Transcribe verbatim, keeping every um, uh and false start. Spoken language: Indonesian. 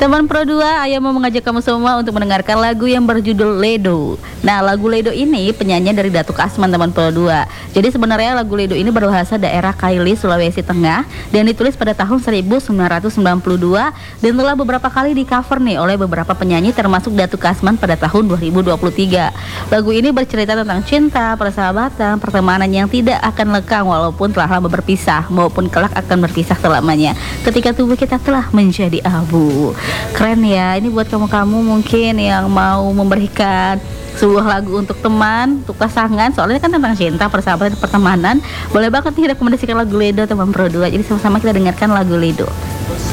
Teman Pro dua, Ayah mau mengajak kamu semua untuk mendengarkan lagu yang berjudul Ledo. Nah, lagu Ledo ini penyanyian dari Datuk Kasman, teman Pro dua. Jadi sebenarnya lagu Ledo ini berbahasa daerah Kaili, Sulawesi Tengah, dan ditulis pada tahun seribu sembilan ratus sembilan puluh dua dan telah beberapa kali di cover nih oleh beberapa penyanyi termasuk Datuk Kasman pada tahun dua ribu dua puluh tiga. Lagu ini bercerita tentang cinta, persahabatan, pertemanan yang tidak akan lekang walaupun telah lama berpisah maupun kelak akan berpisah selamanya ketika tubuh kita telah menjadi abu. Keren ya, ini buat kamu-kamu mungkin yang mau memberikan sebuah lagu untuk teman, untuk pasangan, soalnya kan tentang cinta, persahabatan, pertemanan. Boleh banget nih rekomendasikan lagu Ledo, teman Pro dua. Jadi sama-sama kita dengarkan lagu Ledo.